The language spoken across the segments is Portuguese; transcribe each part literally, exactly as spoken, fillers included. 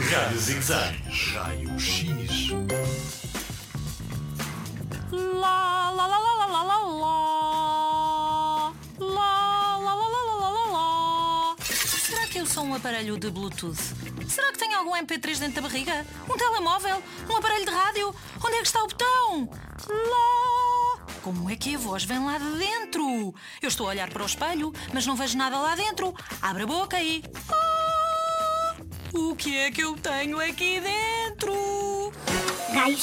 Rádio Zig-Zag. Raio X. Lá, lá, lá, lá, lá, lá, lá, lá. Lá, lá, lá, lá, lá, lá, lá, lá. Será que eu sou um aparelho de Bluetooth? Será que tenho algum M P três dentro da barriga? Um telemóvel? Um aparelho de rádio? Onde é que está o botão? Lá. Como é que a voz vem lá de dentro? Eu estou a olhar para o espelho, mas não vejo nada lá dentro. Abre a boca e... Ah, o que é que eu tenho aqui dentro? Raio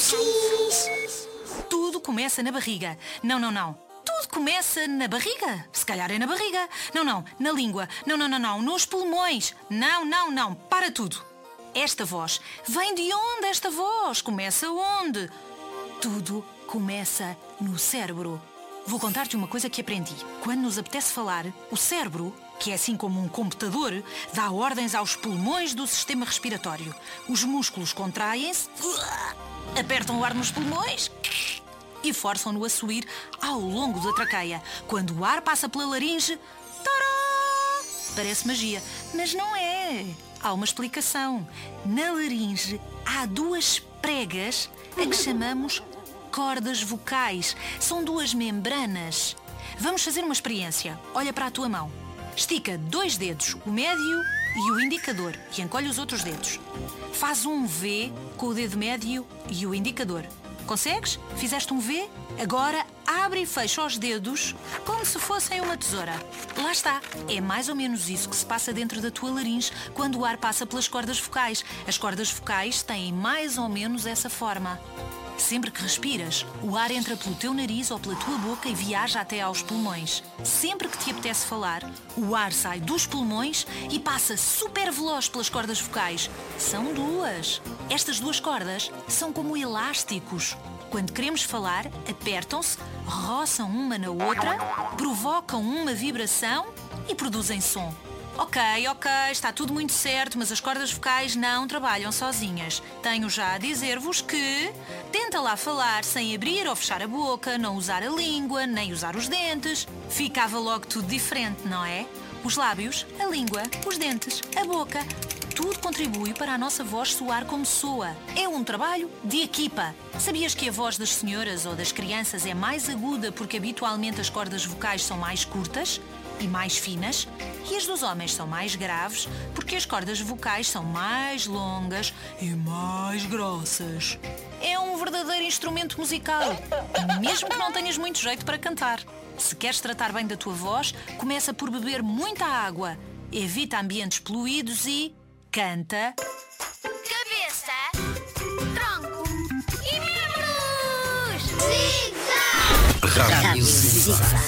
X. Tudo começa na barriga. Não, não, não. Tudo começa na barriga. Se calhar é na barriga. Não, não. Na língua. Não, não, não, não. Nos pulmões. Não, não, não. Para tudo. Esta voz. Vem de onde esta voz? Começa onde? Tudo começa no cérebro. Vou contar-te uma coisa que aprendi. Quando nos apetece falar, o cérebro, que é assim como um computador, dá ordens aos pulmões do sistema respiratório. Os músculos contraem-se, apertam o ar nos pulmões e forçam-no a subir ao longo da traqueia. Quando o ar passa pela laringe, tará! Parece magia, mas não é. Há uma explicação. Na laringe há duas pregas a que chamamos cordas vocais. São duas membranas. Vamos fazer uma experiência. Olha para a tua mão. Estica dois dedos, o médio e o indicador, e encolhe os outros dedos. Faz um V com o dedo médio e o indicador. Consegues? Fizeste um V? Agora abre e fecha os dedos como se fossem uma tesoura. Lá está. É mais ou menos isso que se passa dentro da tua laringe quando o ar passa pelas cordas vocais. As cordas vocais têm mais ou menos essa forma. Sempre que respiras, o ar entra pelo teu nariz ou pela tua boca e viaja até aos pulmões. Sempre que te apetece falar, o ar sai dos pulmões e passa super veloz pelas cordas vocais. São duas. Estas duas cordas são como elásticos. Quando queremos falar, apertam-se, roçam uma na outra, provocam uma vibração e produzem som. Ok, ok, está tudo muito certo, mas as cordas vocais não trabalham sozinhas. Tenho já a dizer-vos que tenta lá falar sem abrir ou fechar a boca, não usar a língua, nem usar os dentes. Ficava logo tudo diferente, não é? Os lábios, a língua, os dentes, a boca, tudo contribui para a nossa voz soar como soa. É um trabalho de equipa. Sabias que a voz das senhoras ou das crianças é mais aguda porque habitualmente as cordas vocais são mais curtas e mais finas, e as dos homens são mais graves porque as cordas vocais são mais longas e mais grossas. É um verdadeiro instrumento musical, mesmo que não tenhas muito jeito para cantar. Se queres tratar bem da tua voz, começa por beber muita água, evita ambientes poluídos e canta. Cabeça, tronco e membros. Zig-Zag. Rádio Zig-Zag.